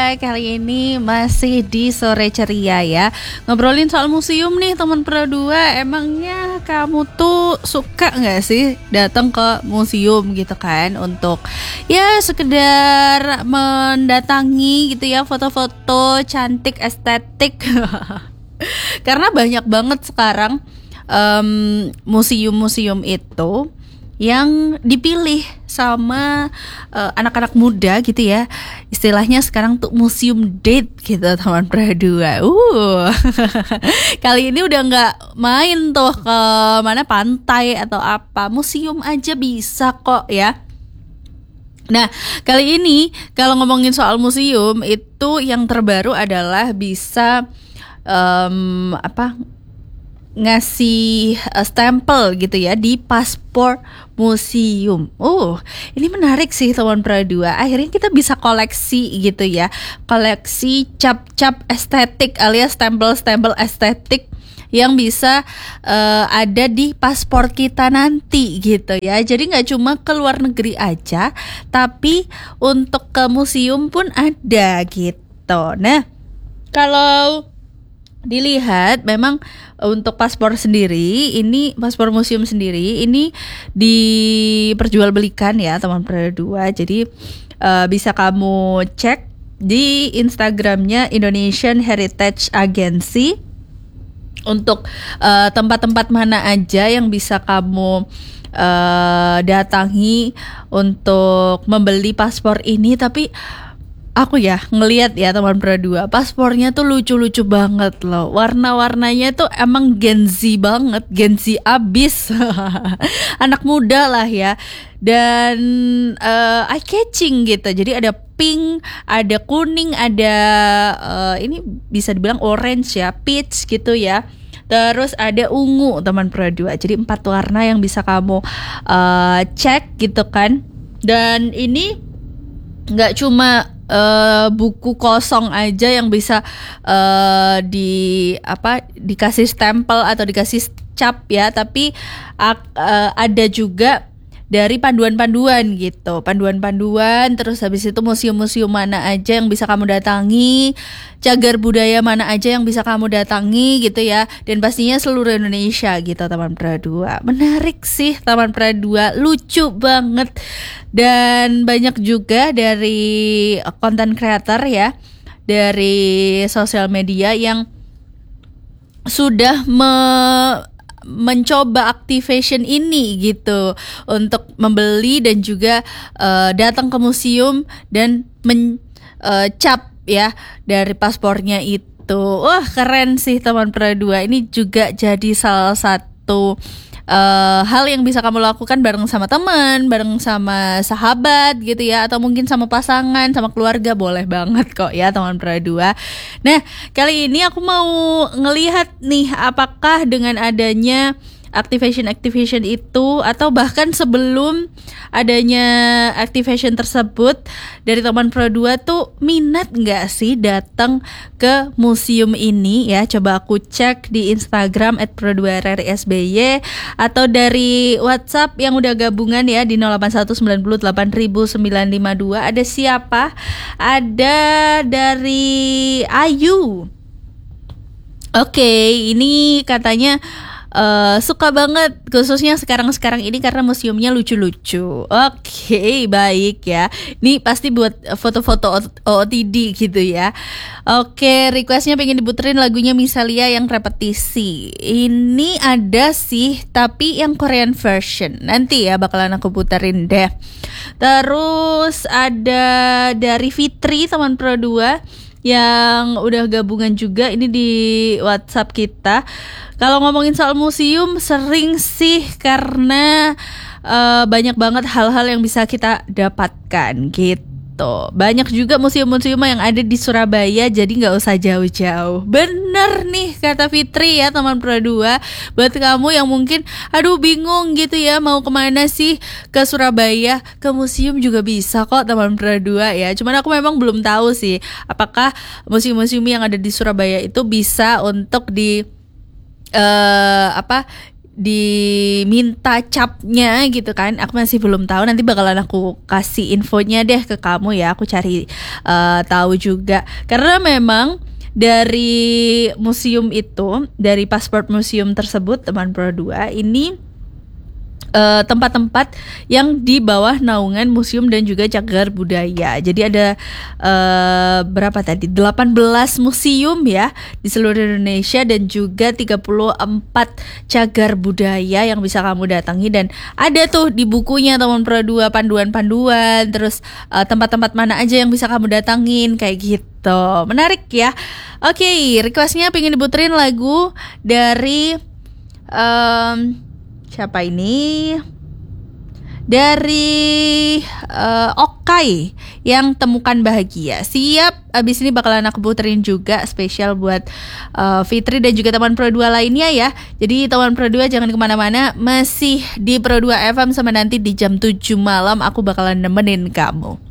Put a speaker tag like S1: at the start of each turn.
S1: kali ini masih di Sore Ceria ya. Ngobrolin soal museum nih teman Pro 2. Emangnya kamu tuh suka gak sih datang ke museum gitu kan, untuk ya sekedar mendatangi gitu ya, foto-foto cantik, estetik. Karena banyak banget sekarang museum-museum itu yang dipilih sama anak-anak muda gitu ya. Istilahnya sekarang tuh museum date gitu teman Pro 2. Kali ini udah gak main tuh ke mana, pantai atau apa, museum aja bisa kok ya. Nah, kali ini kalau ngomongin soal museum itu yang terbaru adalah bisa ngasih stempel gitu ya di paspor museum. Ini menarik sih teman Pro 2. Akhirnya kita bisa koleksi gitu ya. Koleksi cap-cap estetik alias stempel-stempel estetik yang bisa ada di paspor kita nanti gitu ya. Jadi gak cuma ke luar negeri aja, tapi untuk ke museum pun ada gitu. Nah, kalau dilihat memang untuk paspor sendiri, ini paspor museum sendiri ini diperjualbelikan ya teman Pro 2. Jadi bisa kamu cek di Instagramnya Indonesian Heritage Agency untuk tempat-tempat mana aja yang bisa kamu datangi untuk membeli paspor ini. Tapi aku ya ngelihat ya teman Pro 2, paspornya tuh lucu-lucu banget loh. Warna-warnanya tuh emang Gen Z banget, Gen Z abis. Anak muda lah ya. Dan eye catching gitu. Jadi ada pink, ada kuning, ada ini bisa dibilang orange ya, peach gitu ya. Terus ada ungu teman Pro 2. Jadi 4 warna yang bisa kamu cek gitu kan. Dan ini nggak cuma buku kosong aja yang bisa dikasih stempel atau dikasih cap ya, tapi ada juga dari panduan-panduan gitu, panduan-panduan. Terus habis itu museum-museum mana aja yang bisa kamu datangi, cagar budaya mana aja yang bisa kamu datangi gitu ya, dan pastinya seluruh Indonesia gitu teman Pro 2. Menarik sih teman Pro 2, lucu banget. Dan banyak juga dari content creator ya, dari sosial media yang sudah mencoba activation ini gitu, untuk membeli dan juga datang ke museum dan mencap ya dari paspornya itu. Wah, keren sih teman Pro 2. Ini juga jadi salah satu hal yang bisa kamu lakukan bareng sama teman, bareng sama sahabat gitu ya, atau mungkin sama pasangan, sama keluarga, boleh banget kok ya teman Pro 2. Nah, kali ini aku mau ngelihat nih apakah dengan adanya activation itu, atau bahkan sebelum adanya activation tersebut dari teman Pro 2 tuh minat gak sih datang ke museum ini ya. Coba aku cek di Instagram @pro2rrsby atau dari WhatsApp yang udah gabungan ya di 081908952. Ada siapa? Ada dari Ayu. Oke, ini katanya suka banget khususnya sekarang ini karena museumnya lucu-lucu. Oke, baik ya. Ini pasti buat foto-foto OOTD gitu ya. Oke, requestnya pengen diputerin lagunya Misalia yang repetisi. Ini ada sih, tapi yang Korean version. Nanti ya bakalan aku puterin deh. Terus ada dari Fitri teman Pro 2 yang udah gabungan juga ini di WhatsApp kita. Kalau ngomongin soal museum sering sih karena banyak banget hal-hal yang bisa kita dapatkan gitu. Banyak juga museum-museum yang ada di Surabaya, jadi gak usah jauh-jauh. Bener nih kata Fitri ya teman Pro 2. Buat kamu yang mungkin bingung gitu ya, mau kemana sih ke Surabaya, ke museum juga bisa kok teman Pro 2 ya. Cuman aku memang belum tahu sih apakah museum-museum yang ada di Surabaya itu bisa untuk diminta capnya gitu kan. Aku masih belum tahu, nanti bakalan aku kasih infonya deh ke kamu ya. Aku cari tahu juga, karena memang dari museum itu, dari pasport museum tersebut teman Pro 2 ini tempat-tempat yang di bawah naungan museum dan juga cagar budaya. Jadi ada berapa tadi? 18 museum ya di seluruh Indonesia dan juga 34 cagar budaya yang bisa kamu datangi, dan ada tuh di bukunya teman Pro 2 panduan-panduan, terus tempat-tempat mana aja yang bisa kamu datangin kayak gitu. Menarik ya. Oke, requestnya pengen diputerin lagu dari siapa ini? Dari Okai yang Temukan Bahagia. Siap, abis ini bakalan aku puterin juga spesial buat Fitri dan juga teman Pro 2 lainnya ya. Jadi teman Pro 2 jangan kemana-mana, masih di Pro 2 FM sama nanti di jam 7 malam aku bakalan nemenin kamu.